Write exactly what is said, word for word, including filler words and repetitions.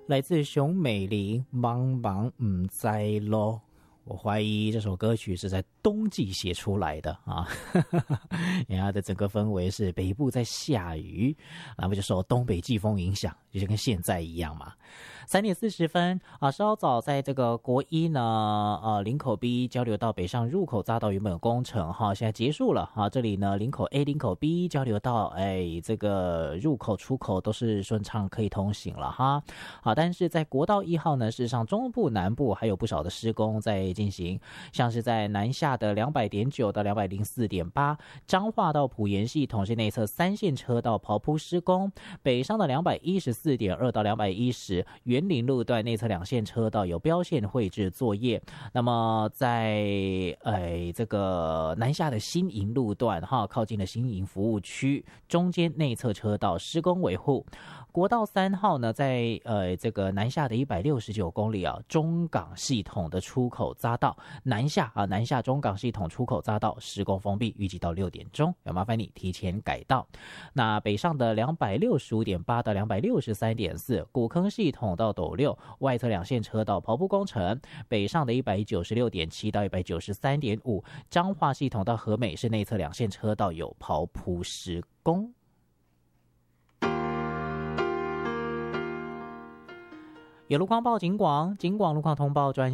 来自熊美玲，茫茫唔知咯。我怀疑这首歌曲是在冬季写出来的啊，因为它的整个氛围是北部在下雨，那么就受东北季风影响，就跟现在一样嘛。三点四十分啊，稍早在这个国一呢，呃，林口 B 交流道北上入口匝道原本有工程哈，现在结束了哈。这里呢，林口 A、林口 B 交流道，哎，这个入口出口都是顺畅可以通行了哈。好，但是在国道一号呢，事实上中部、南部还有不少的施工在进行，像是在南下的两百点九到两百零四点八，彰化到埔盐系统是内侧三线车道刨铺施工，北上的两百一十四点二到两百一十。园林路段内侧两线车道有标线绘制作业，那么在呃这个南下的新营路段哈，靠近了新营服务区，中间内侧车道施工维护。国道三号呢，在呃这个南下的一百六十九公里啊，中港系统的出口匝道南下啊，南下中港系统出口匝道施工封闭，预计到六点钟，要麻烦你提前改道。那北上的两百六十五点八到两百六十三点四，古坑系统到斗六外侧两线车道刨铺工程，北上的一百九十六点七到一百九十三点五，彰化系统到和美是内侧两线车道有刨铺施工。有路况报警广，警广路况通报专